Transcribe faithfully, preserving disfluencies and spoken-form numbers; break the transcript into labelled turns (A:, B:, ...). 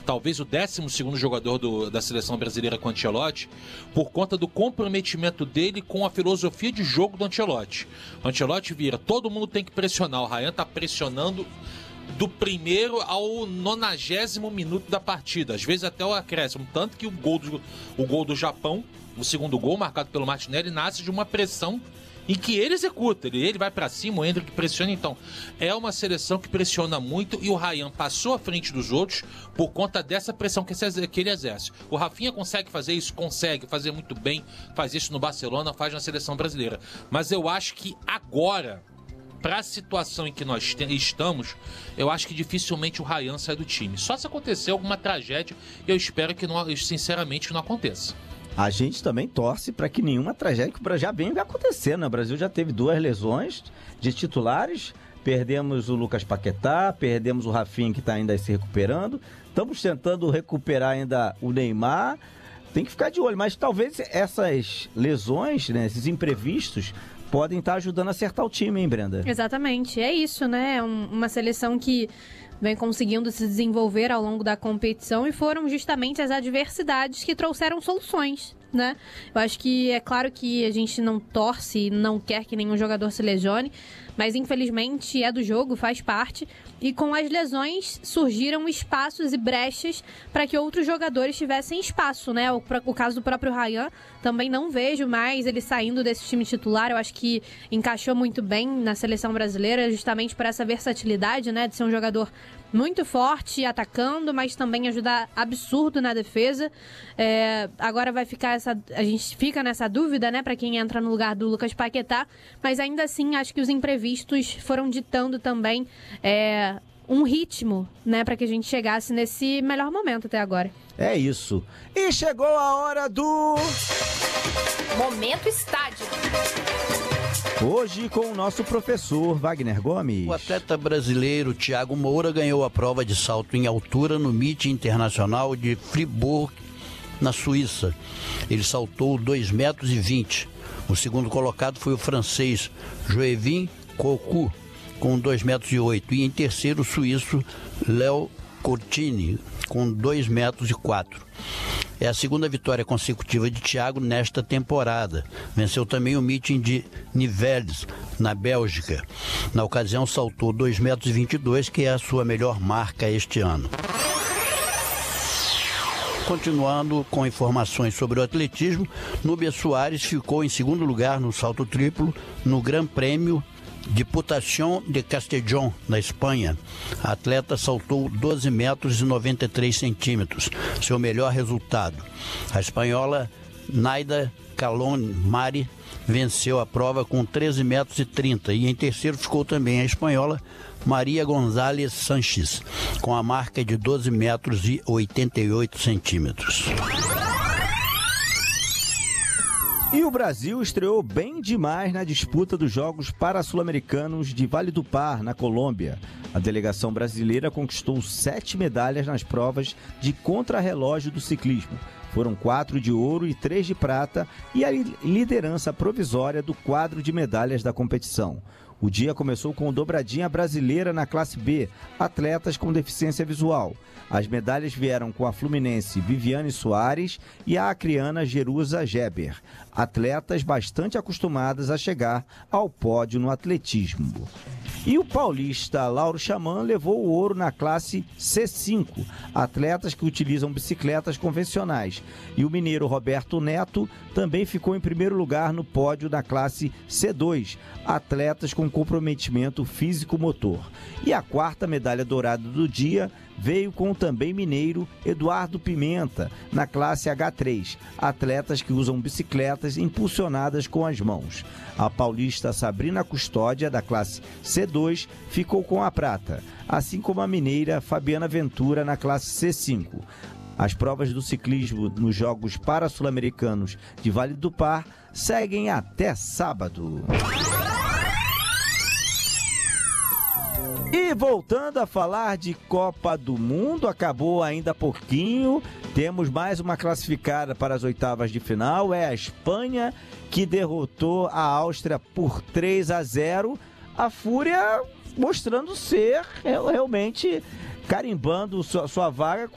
A: talvez o décimo segundo jogador do, da seleção brasileira com o Ancelotti, por conta do comprometimento dele com a filosofia de jogo do Ancelotti. O Ancelotti vira, todo mundo tem que pressionar, o Ryan tá pressionando do primeiro ao nonagésimo minuto da partida, às vezes até o acréscimo, tanto que o gol do, o gol do Japão, o segundo gol marcado pelo Martinelli, nasce de uma pressão em que ele executa, ele, ele vai pra cima, o Endrick pressiona. Então é uma seleção que pressiona muito e o Ryan passou à frente dos outros por conta dessa pressão que, esse, que ele exerce. O Rafinha consegue fazer isso? Consegue fazer muito bem, faz isso no Barcelona, faz na seleção brasileira, mas eu acho que agora, para a situação em que nós te- estamos, eu acho que dificilmente o Ryan sai do time, só se acontecer alguma tragédia, eu espero que não, sinceramente que não aconteça.
B: A gente também torce para que nenhuma tragédia que já venha acontecer, né? O Brasil já teve duas lesões de titulares, perdemos o Lucas Paquetá, perdemos o Rafinha que está ainda se recuperando, estamos tentando recuperar ainda o Neymar, tem que ficar de olho, mas talvez essas lesões, né, esses imprevistos, podem estar ajudando a acertar o time, hein, Brenda?
C: Exatamente, é isso, né? É um, uma seleção que vem conseguindo se desenvolver ao longo da competição e foram justamente as adversidades que trouxeram soluções, né? Eu acho que é claro que a gente não torce e não quer que nenhum jogador se lesione, mas infelizmente é do jogo, faz parte, e com as lesões surgiram espaços e brechas para que outros jogadores tivessem espaço, né? O, o caso do próprio Ryan, também não vejo mais ele saindo desse time titular, eu acho que encaixou muito bem na seleção brasileira, justamente por essa versatilidade, né? De ser um jogador muito forte atacando, mas também ajudar absurdo na defesa. É, agora vai ficar essa, a gente fica nessa dúvida, né, para quem entra no lugar do Lucas Paquetá, mas ainda assim acho que os imprevistos foram ditando também é, um ritmo, né, para que a gente chegasse nesse melhor momento até agora.
B: É isso. E chegou a hora do
D: Momento Estádio.
B: Hoje com o nosso professor Wagner Gomes.
E: O atleta brasileiro Thiago Moura ganhou a prova de salto em altura no Meet Internacional de Fribourg, na Suíça. Ele saltou dois metros e vinte. O segundo colocado foi o francês Joevin Coucou, com dois metros e oito. E em terceiro, o suíço Léo Cortini, com dois metros e quatro. É a segunda vitória consecutiva de Thiago nesta temporada. Venceu também o meeting de Nivelles, na Bélgica. Na ocasião, saltou dois metros e vinte e dois, que é a sua melhor marca este ano. Continuando com informações sobre o atletismo, Núbia Soares ficou em segundo lugar no salto triplo no Gran Prêmio Diputación de Castellón, na Espanha. A atleta saltou doze metros e noventa e três centímetros, seu melhor resultado. A espanhola Naida Calon Mari venceu a prova com treze metros e trinta, e em terceiro ficou também a espanhola Maria González Sanches, com a marca de doze metros e oitenta e oito centímetros.
B: E o Brasil estreou bem demais na disputa dos Jogos Para-Sul-Americanos de Valledupar, na Colômbia. A delegação brasileira conquistou sete medalhas nas provas de contrarrelógio do ciclismo. Foram quatro de ouro e três de prata e a liderança provisória do quadro de medalhas da competição. O dia começou com dobradinha brasileira na classe B, atletas com deficiência visual. As medalhas vieram com a fluminense Viviane Soares e a acriana Jerusa Geber, atletas bastante acostumadas a chegar ao pódio no atletismo. E o paulista Lauro Chaman levou o ouro na classe C cinco, atletas que utilizam bicicletas convencionais. E o mineiro Roberto Neto também ficou em primeiro lugar no pódio da classe C dois, atletas com comprometimento físico-motor. E a quarta medalha dourada do dia veio com o também mineiro Eduardo Pimenta, na classe H três, atletas que usam bicicletas impulsionadas com as mãos. A paulista Sabrina Custódia, da classe C dois, ficou com a prata, assim como a mineira Fabiana Ventura, na classe C cinco. As provas do ciclismo nos Jogos Para-Sul-Americanos de Valledupar seguem até sábado. E voltando a falar de Copa do Mundo, acabou ainda há pouquinho, temos mais uma classificada para as oitavas de final, é a Espanha, que derrotou a Áustria por três a zero, a Fúria mostrando ser realmente carimbando sua, sua vaga